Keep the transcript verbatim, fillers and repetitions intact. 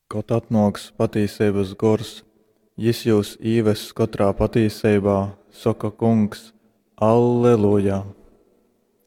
Kad atnāks patiesības gars, jis jūs ieves katrā patiesībā, saka Kungs, Alleluja!